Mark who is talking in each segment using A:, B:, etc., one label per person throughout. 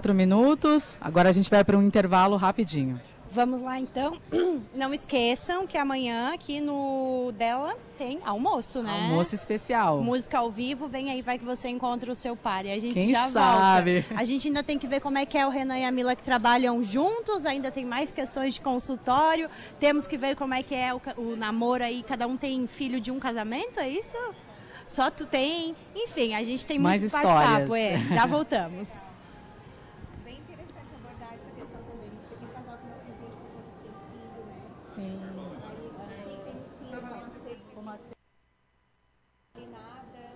A: 4 minutos. Agora a gente vai para um intervalo rapidinho.
B: Vamos lá então. Não esqueçam que amanhã aqui no dela tem almoço, né?
A: Almoço especial.
B: Música ao vivo, vem aí, vai que você encontra o seu par. E a gente
A: Quem
B: já
A: sabe?
B: volta. A gente ainda tem que ver como é que é o Renan e a Mila que trabalham juntos, ainda tem mais questões de consultório. Temos que ver como é que é o namoro aí, cada um tem filho de um casamento, é isso? Só tu tem. Enfim, a gente tem
A: mais
B: muito
A: histórias.
B: bate-papo, já voltamos.
C: Bem interessante abordar essa questão também, porque tem casal que não se entende quando tem filho, né?
A: Sim.
C: Aí quem tem o filho não aceita como aceita nada.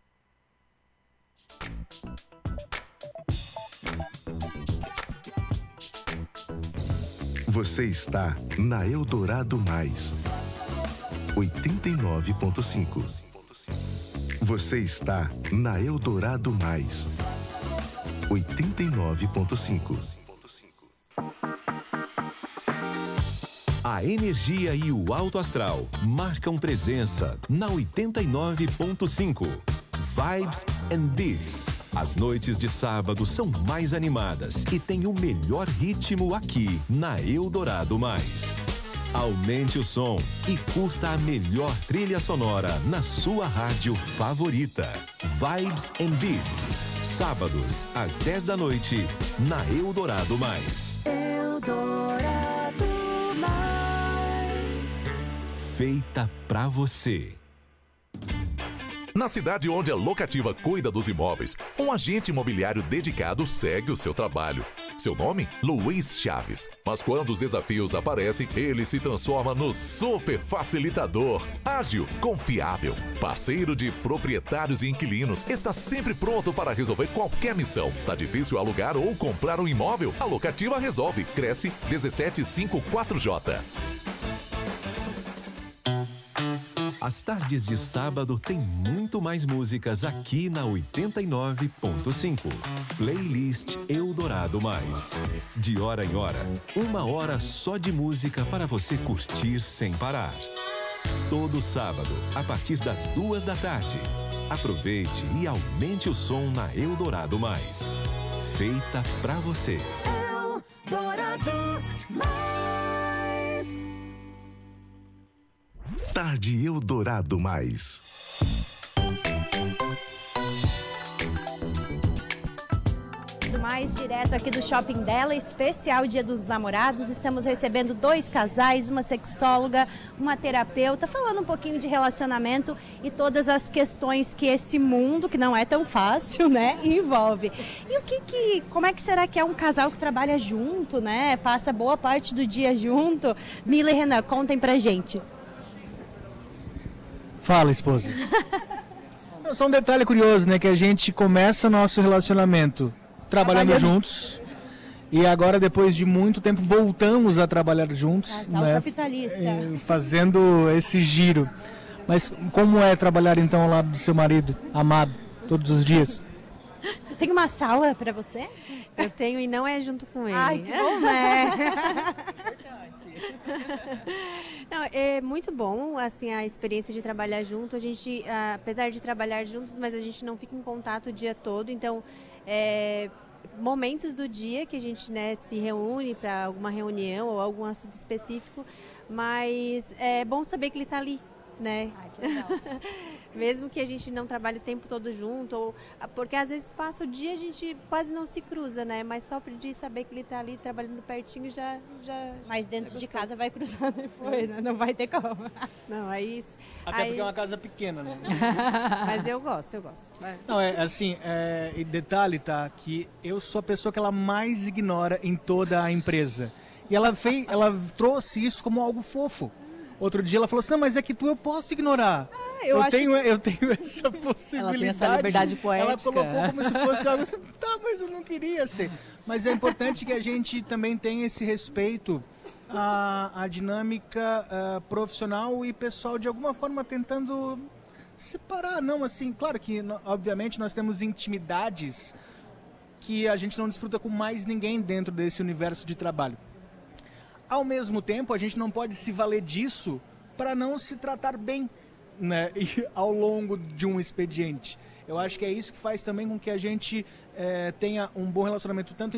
D: Você está na Eldorado Mais 89.5. Você está na Eldorado Mais 89.5.
E: A energia e o alto astral marcam presença na 89.5. Vibes and Beats. As noites de sábado são mais animadas e tem o melhor ritmo aqui na Eldorado Mais. Aumente o som e curta a melhor trilha sonora na sua rádio favorita. Vibes and Beats. Sábados, às 10 da noite, na Eldorado Mais.
F: Eldorado Mais.
E: Feita pra você.
G: Na cidade onde a Locativa cuida dos imóveis, um agente imobiliário dedicado segue o seu trabalho. Seu nome? Luiz Chaves. Mas quando os desafios aparecem, ele se transforma no super facilitador. Ágil, confiável, parceiro de proprietários e inquilinos. Está sempre pronto para resolver qualquer missão. Tá difícil alugar ou comprar um imóvel? A Locativa resolve. Cresce 1754J.
E: As tardes de sábado tem muito mais músicas aqui na 89.5. Playlist Eldorado Mais. De hora em hora, 1 hora só de música para você curtir sem parar. Todo sábado, a partir das 2 da tarde. Aproveite e aumente o som na Eldorado Mais. Feita pra você.
F: Eldorado Mais.
D: Tarde Eldorado Mais.
B: Mais direto aqui do Shopping dela, especial Dia dos Namorados. Estamos recebendo 2 casais, uma sexóloga, uma terapeuta, falando um pouquinho de relacionamento e todas as questões que esse mundo, que não é tão fácil, né, envolve. E como é que será que é um casal que trabalha junto, né? Passa boa parte do dia junto? Mila e Renan, contem pra gente.
H: Fala, esposa. Só um detalhe curioso, né? Que a gente começa nosso relacionamento trabalhando juntos e agora, depois de muito tempo, voltamos a trabalhar juntos.
B: Casal
H: né?
B: capitalista.
H: Fazendo esse giro. Mas como é trabalhar então ao lado do seu marido, amado, todos os dias?
B: Tu tem uma sala pra você?
I: Eu tenho e não é junto com ele.
B: Ai, que bom, né?
I: Não, é muito bom, assim, a experiência de trabalhar junto. A gente, apesar de trabalhar juntos, mas a gente não fica em contato o dia todo. Então, momentos do dia que a gente, né, se reúne para alguma reunião ou algum assunto específico, mas é bom saber que ele está ali, né?
B: Ai, que legal.
I: Mesmo que a gente não trabalhe o tempo todo junto, porque às vezes passa o dia a gente quase não se cruza, né? Mas só de saber que ele está ali trabalhando pertinho já
B: Mas dentro de casa vai cruzar depois, né? Não vai ter como.
I: Não, aí...
H: Até porque é uma casa pequena, né?
I: Mas eu gosto.
H: Não, e detalhe, tá, que eu sou a pessoa que ela mais ignora em toda a empresa. E ela trouxe isso como algo fofo. Outro dia ela falou assim, não, mas é que eu posso ignorar. Eu tenho essa possibilidade.
A: Ela tem essa liberdade poética.
H: Ela colocou como se fosse algo assim, tá, mas eu não queria ser. Mas é importante que a gente também tenha esse respeito à dinâmica profissional e pessoal, de alguma forma tentando separar. Não, assim, claro que, obviamente, nós temos intimidades que a gente não desfruta com mais ninguém dentro desse universo de trabalho. Ao mesmo tempo, a gente não pode se valer disso para não se tratar bem, né, ao longo de um expediente. Eu acho que é isso que faz também com que a gente tenha um bom relacionamento tanto